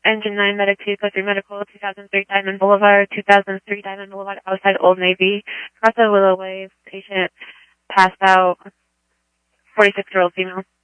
Engine 9 Medic 2, Code 3 Medical, 2003 Diamond Boulevard, 2003 Diamond Boulevard, outside Old Navy. Across the Willow Wave, patient passed out, 46-year-old female.